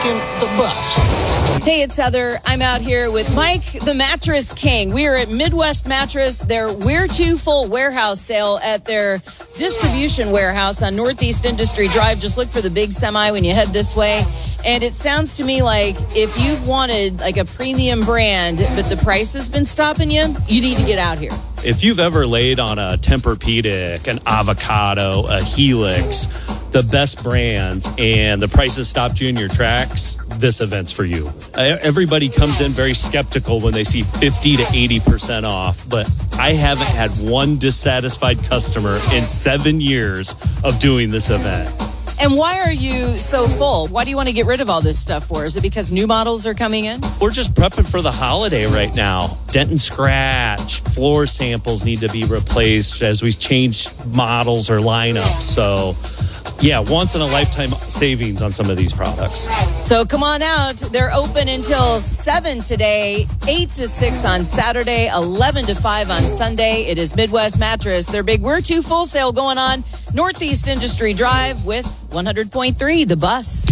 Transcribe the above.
taking the bus. Hey, it's Heather. I'm out here with Mike, the Mattress King. We are at Midwest Mattress, their Where To Full warehouse sale at their distribution warehouse on Northeast Industry Drive. Just look for the big semi when you head this way. And it sounds to me like if you've wanted like a premium brand, but the price has been stopping you, you need to get out here. If you've ever laid on a Tempur-Pedic, an Avocado, a Helix, the best brands, and the prices stopped you in your tracks, this event's for you. Everybody comes in very skeptical when they see 50 to 80% off, but I haven't had one dissatisfied customer in 7 years of doing this event. And why are you so full? Why do you want to get rid of all this stuff for? Is it because new models are coming in? We're just prepping for the holiday right now. Dent and scratch, floor samples need to be replaced as we change models or lineups. So, yeah, once in a lifetime savings on some of these products. So come on out. They're open until 7 today, 8 to 6 on Saturday, 11 to 5 on Sunday. It is Midwest Mattress. Their big We're Too Full sale going on Northeast Industry Drive with 100.3 The Bus.